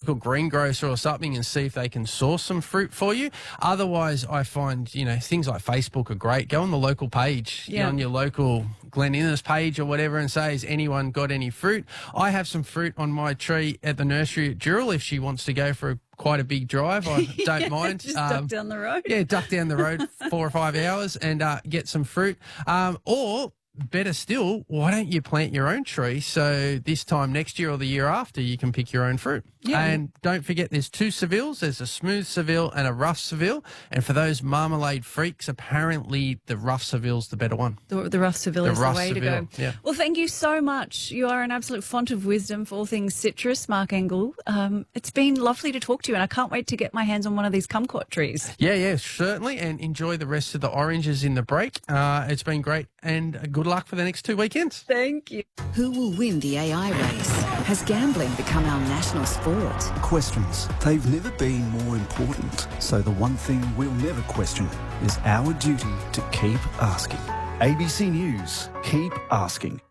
local greengrocer or something and see if they can source some fruit for you. Otherwise, I find, things like Facebook are great. Go on the local page, get on your local Glen Innes page or whatever and say, has anyone got any fruit? I have some fruit on my tree at the nursery at Dural if she wants to go for quite a big drive. I don't mind. Just duck down the road. Yeah, duck down the road 4 or 5 hours and get some fruit. Or better still, why don't you plant your own tree so this time next year or the year after you can pick your own fruit? Yeah. And don't forget there's 2 Sevilles. There's a smooth Seville and a rough Seville. And for those marmalade freaks, apparently the rough Seville's the better one. The rough Seville is the way to go. Yeah. Well, thank you so much. You are an absolute font of wisdom for all things citrus, Mark Engel. It's been lovely to talk to you, and I can't wait to get my hands on one of these kumquat trees. Yeah, certainly. And enjoy the rest of the oranges in the break. It's been great. And good luck for the next 2 weekends. Thank you. Who will win the AI race? Has gambling become our national sport? Questions. They've never been more important. So the one thing we'll never question is our duty to keep asking. ABC News. Keep asking.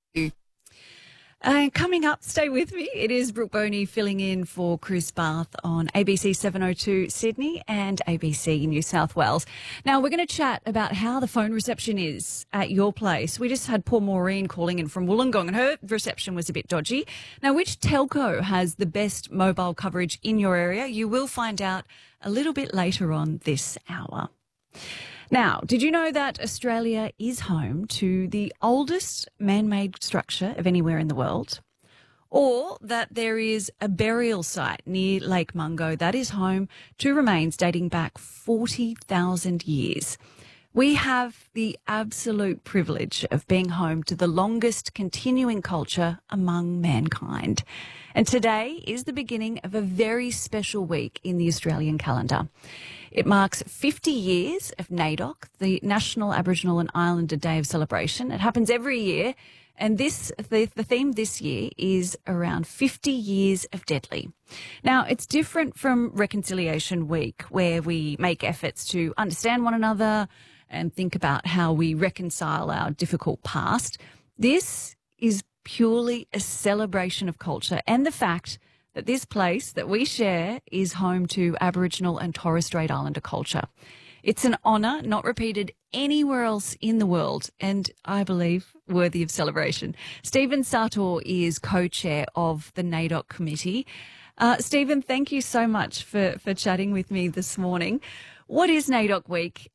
Coming up, stay with me. It is Brooke Boney filling in for Chris Barth on ABC 702 Sydney and ABC New South Wales. Now, we're going to chat about how the phone reception is at your place. We just had poor Maureen calling in from Wollongong and her reception was a bit dodgy. Now, which telco has the best mobile coverage in your area? You will find out a little bit later on this hour. Now, did you know that Australia is home to the oldest man-made structure of anywhere in the world? Or that there is a burial site near Lake Mungo that is home to remains dating back 40,000 years? We have the absolute privilege of being home to the longest continuing culture among mankind. And today is the beginning of a very special week in the Australian calendar. It marks 50 years of NAIDOC, the National Aboriginal and Islander Day of Celebration. It happens every year, and the theme this year is around 50 years of Deadly. Now, it's different from Reconciliation Week, where we make efforts to understand one another and think about how we reconcile our difficult past. This is purely a celebration of culture and the fact that this place that we share is home to Aboriginal and Torres Strait Islander culture. It's an honour not repeated anywhere else in the world and, I believe, worthy of celebration. Stephen Sartor is co-chair of the NAIDOC committee. Stephen, thank you so much for chatting with me this morning. What is NAIDOC Week